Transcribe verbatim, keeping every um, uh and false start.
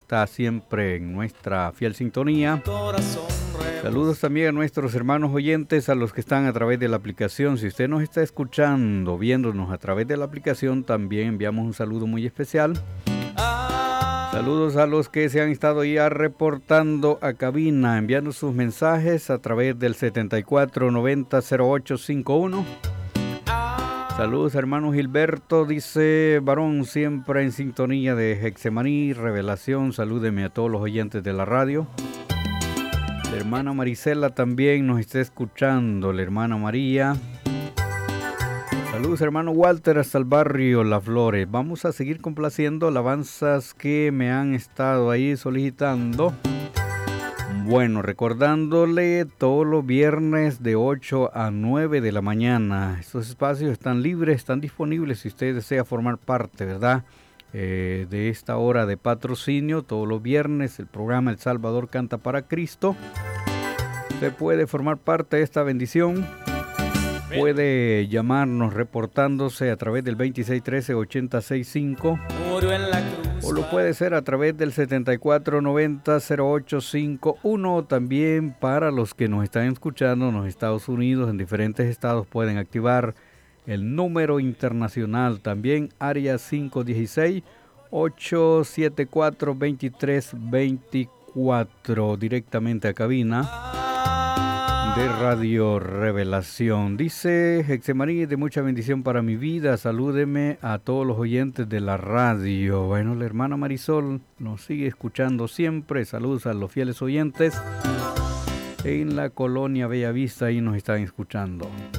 está siempre en nuestra fiel sintonía. Saludos también a nuestros hermanos oyentes, a los que están a través de la aplicación. Si usted nos está escuchando, viéndonos a través de la aplicación, también enviamos un saludo muy especial. Saludos a los que se han estado ya reportando a cabina, enviando sus mensajes a través del setenta y cuatro noventa cero ocho cincuenta y uno. Saludos, hermano Gilberto, dice varón, siempre en sintonía de Getsemaní, Revelación. Salúdeme a todos los oyentes de la radio. La hermana Marisela también nos está escuchando, la hermana María. Saludos, hermano Walter, hasta el barrio Las Flores. Vamos a seguir complaciendo alabanzas que me han estado ahí solicitando. Bueno, recordándole todos los viernes de ocho a nueve de la mañana. Estos espacios están libres, están disponibles si usted desea formar parte, ¿verdad? Eh, de esta hora de patrocinio, todos los viernes, el programa El Salvador Canta para Cristo. Usted puede formar parte de esta bendición. Puede llamarnos reportándose a través del veintiséis trece ochenta sesenta y cinco. O lo puede ser a través del setenta y cuatro noventa cero ocho cincuenta y uno. También para los que nos están escuchando en los Estados Unidos, en diferentes estados, pueden activar el número internacional. También área cinco uno seis ocho siete cuatro dos tres dos cuatro. Directamente a cabina de Radio Revelación. Dice Getsemaní, de mucha bendición para mi vida. Salúdeme a todos los oyentes de la radio. Bueno, la hermana Marisol nos sigue escuchando siempre. Saludos a los fieles oyentes en la colonia Bellavista, ahí nos están escuchando.